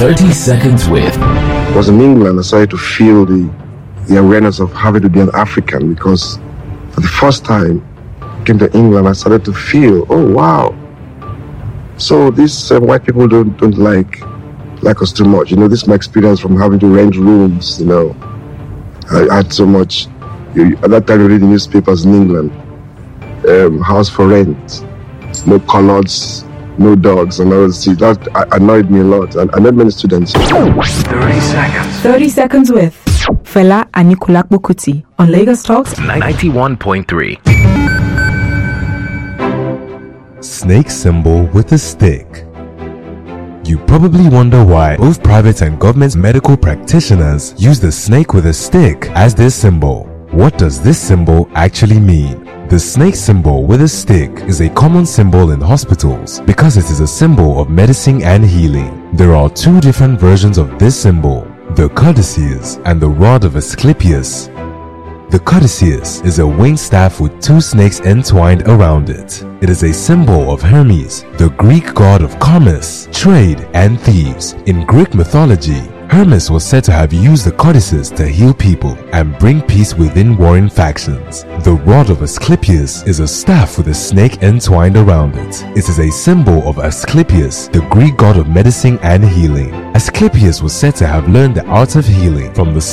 30 seconds with. I was in England. I started to feel the awareness of having to be an African, because for the first time I came to England, I started to feel, oh wow, so these white people don't like us too much. This is my experience from having to rent rooms. I had so much. At that time, you read the newspapers in England, house for rent, no colors, no dogs, and all that. That annoyed me a lot, and I met many students. 30 seconds. 30 seconds with Fela Anikulapo Kuti on Lagos Talks 91.3. Snake symbol with a stick. You probably wonder why both private and government medical practitioners use the snake with a stick as their symbol. What does this symbol actually mean? The snake symbol with a stick is a common symbol in hospitals because it is a symbol of medicine and healing. There are two different versions of this symbol, the Caduceus and the rod of Asclepius. The Caduceus is a winged staff with two snakes entwined around it. It is a symbol of Hermes, the Greek god of commerce, trade, and thieves. In Greek mythology, Hermes was said to have used the Caduceus to heal people and bring peace within warring factions. The rod of Asclepius is a staff with a snake entwined around it. It is a symbol of Asclepius, the Greek god of medicine and healing. Asclepius was said to have learned the art of healing from the